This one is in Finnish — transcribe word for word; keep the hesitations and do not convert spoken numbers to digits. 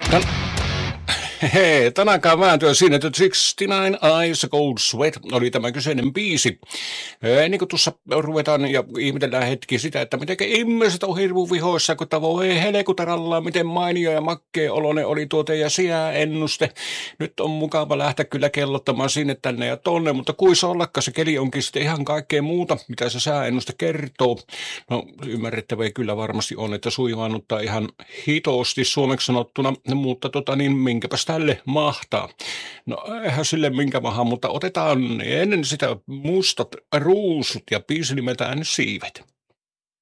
Tän, hei, tänäänkaan vääntyä siinä, että kuusikymmentäyhdeksän Eyes of Cold Sweat oli tämä kyseinen biisi. Ennen kuin tuossa ruvetaan ja ihmetellään hetki sitä, että miten ihmiset on hirveän vihoissa, kun voi helekutarallaan, miten mainio ja makkeen oloinen oli tuo teidän sääennuste. Nyt on mukava lähteä kyllä kellottamaan sinne tänne ja tonne, mutta kuis ollakaan se keli onkin sitten ihan kaikkea muuta, mitä se sääennuste kertoo. No ymmärrettävä kyllä varmasti on, että suivaannuttaa ihan hitosti suomeksi sanottuna, mutta tota niin, minkäpäs tälle mahtaa. No eihän sille minkä maha, mutta otetaan ennen sitä mustat ruusut ja biisi nimeltään Siivet.